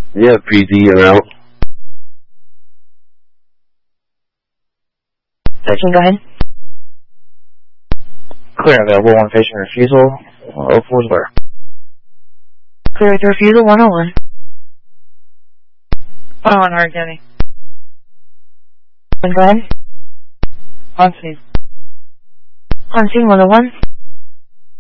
Yeah, PD and out. 13, go ahead. Clear available, 1 facing refusal, 04's where? Clear with refusal, 101. 101, Hard County. Go ahead. On scene. On scene, 101.